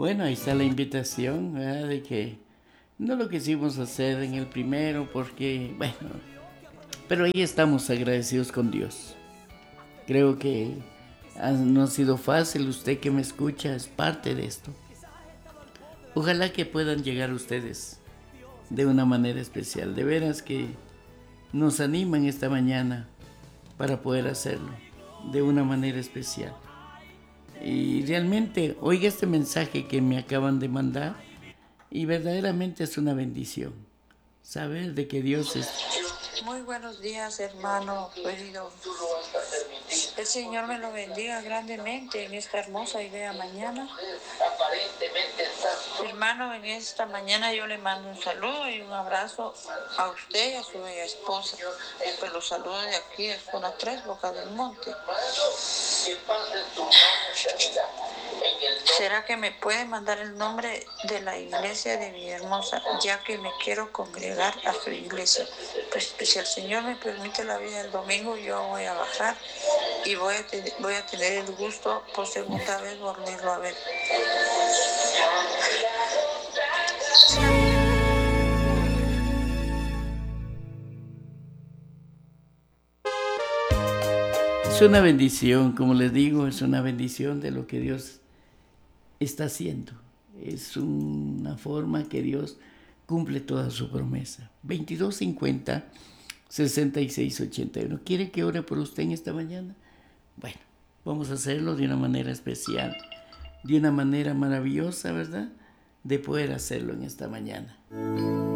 Bueno, ahí está la invitación, ¿verdad? De que no lo quisimos hacer en el primero porque, bueno, pero ahí estamos agradecidos con Dios. Creo que no ha sido fácil, usted que me escucha es parte de esto. Ojalá que puedan llegar ustedes de una manera especial. De veras que nos animan esta mañana para poder hacerlo de una manera especial. Y realmente, oiga este mensaje que me acaban de mandar y verdaderamente es una bendición saber de que Dios es... Muy buenos días, hermano querido. El Señor me lo bendiga grandemente en esta hermosa y bella mañana. Hermano, en esta mañana yo le mando un saludo y un abrazo a usted y a su bella esposa. Pues los saludos de aquí de Zona 3, Boca del Monte. ¿Será que me puede mandar el nombre de la iglesia de Villahermosa, ya que me quiero congregar a su iglesia? Pues si el Señor me permite la vida el domingo, yo voy a bajar y voy a tener el gusto por segunda vez volverlo a ver. Es una bendición, como les digo, es una bendición de lo que Dios está haciendo. Es una forma que Dios cumple toda su promesa. 2250 6681. ¿Quiere que ore por usted en esta mañana? Bueno, vamos a hacerlo de una manera especial, de una manera maravillosa, ¿verdad? De poder hacerlo en esta mañana.